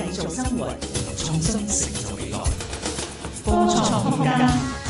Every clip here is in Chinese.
製造生活，重新成就未來。科創空間。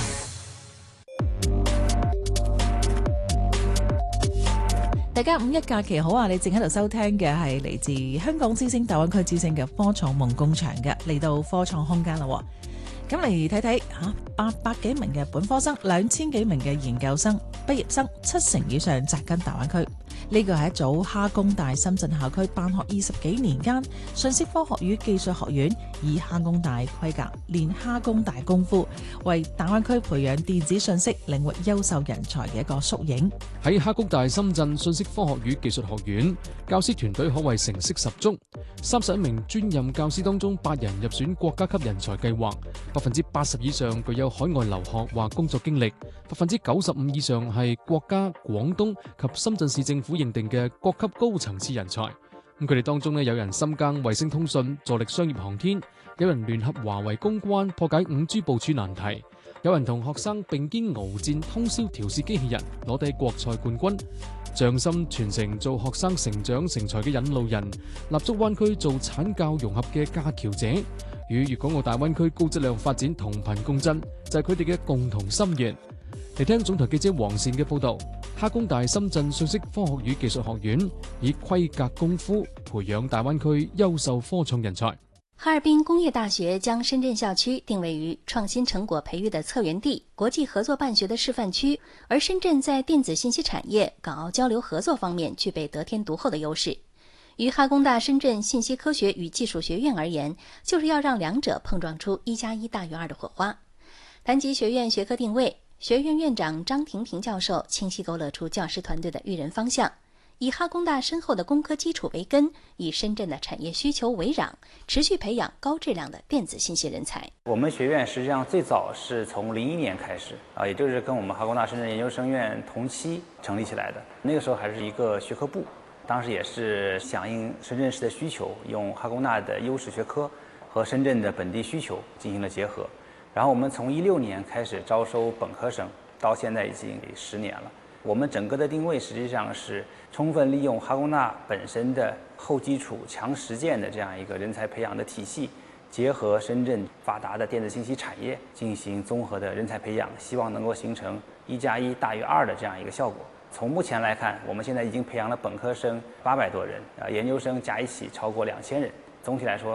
大家五一假期好啊！你正喺度收聽嘅係嚟自香港之聲大灣區之聲嘅科創夢工場嘅，嚟到科創空間啦。咁嚟睇睇800幾名嘅本科生，2000幾名嘅研究生畢業生，70%以上扎根大灣區。呢個係一組哈工大深圳校區辦學20幾年間，信息科學與技術學院以哈工大規格練哈工大功夫，為大灣區培養電子信息領域優秀人才嘅一個縮影。 喺哈工大深圳信息科學與技術學院，教師團隊可謂成色十足。31名專任教師當中，8人入選國家級人才計劃，80%以上具有海外留學或工作經歷，95%以上係國家、廣東及深圳市政府認定嘅各級高層次人才。佢哋當中有人深耕衛星通訊，助力商業航天；有人聯合華為攻關，破解5G 部署難題；有人同學生並肩鏖戰，通宵調試機器人，攞低國賽冠軍。匠心傳承做學生成長成才嘅引路人，立足灣區做產教融合嘅架橋者，與粵港澳大灣區高質量發展同頻共振，就係佢哋嘅共同心願。嚟聽總台記者黃善嘅報道。哈工大深圳信息科學與技術學院以規格功夫培養大灣區優秀科創人才。 哈爾濱工業大學將深圳校區定位於創新成果培育的策源地、國際合作辦學的示範區，而深圳在電子信息產業、港澳交流合作方面具備得天獨厚的優勢。於哈工大深圳信息科學與技術學院而言，就是要讓兩者碰撞出1+1大於2的火花。談及學院學科定位，學院院長張婷婷教授清晰勾勒出教師團隊的育人方向，以哈工大深厚的工科基礎為根，以深圳的產業需求為壤，持續培養高質量的電子信息人才。 我們學院實際上最早是從01年開始也就是跟我們哈工大深圳研究生院同期成立起來的。那個時候還是一個學科部，當時也是響應深圳市的需求，用哈工大的優勢學科和深圳的本地需求進行了結合。然後我們從16年開始招收本科生，到現在已經10年了。我們整個的定位實際上是充分利用哈工大本身的厚基礎、強實踐的這樣一個人才培養的體系，結合深圳發達的電子信息產業進行綜合的人才培養，希望能夠形成1+1大於2的這樣一個效果。從目前來看，我們現在已經培養了本科生800多人，研究生加一起超過2000人。總體來說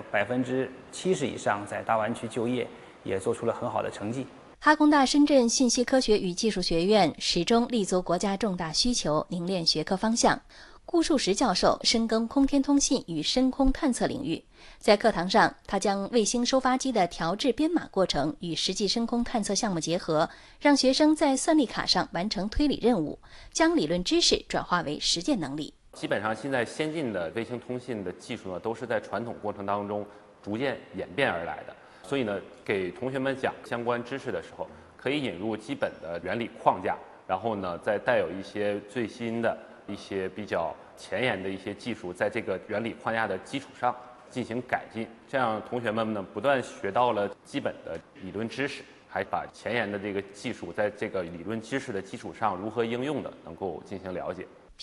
，70%以上在大灣區就業，也做出了很好的成績。 哈工大深圳信息科學與技術學院始終立足國家重大需求，凝練學科方向。顧樹石教授深耕空天通信與深空探測領域，在課堂上，他將衛星收發機的調製編碼過程與實際深空探測項目結合，讓學生在算力卡上完成推理任務，將理論知識轉化為實踐能力。 基本上現在先進的衛星通信的技術呢，都是在傳統過程當中逐漸演變而來的。所以呢，給同學們講相關知識的時候，可以引入基本的原理框架，然後呢，再帶有一些最新的一些比較前沿的一些技術，在這個原理框架的基礎上進行改進。這樣同學們呢，不斷學到了基本的理論知識，還把前沿的這個技術，在這個理論知識的基礎上如何應用的，能夠進行了解。